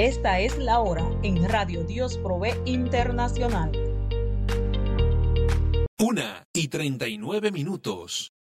Esta es la hora en Radio Dios Provee Internacional. 1:39.